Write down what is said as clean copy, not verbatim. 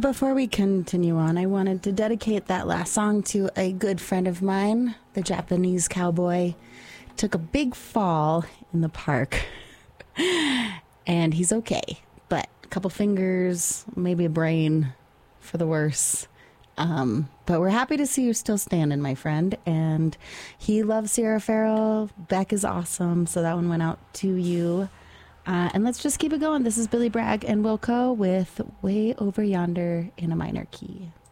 before we continue on, I wanted to dedicate that last song to a good friend of mine, the Japanese cowboy. Took a big fall in the park, and he's okay, but a couple fingers, maybe a brain for the worse. But we're happy to see you still standing, my friend. And he loves Sierra Farrell. Beck is awesome. So that one went out to you. And let's just keep it going. This is Billy Bragg and Wilco with Way Over Yonder in a Minor Key.